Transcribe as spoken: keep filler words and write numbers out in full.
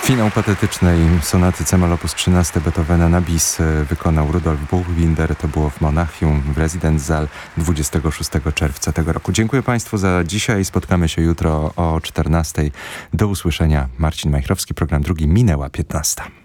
Finał patetycznej sonaty C-moll opus trzynaście Beethovena na bis wykonał Rudolf Buchbinder. To było w Monachium w Residenzsaal dwudziestego szóstego czerwca tego roku. Dziękuję Państwu za dzisiaj. Spotkamy się jutro o czternastej. Do usłyszenia. Marcin Majchrowski, program drugi. Minęła piętnasta.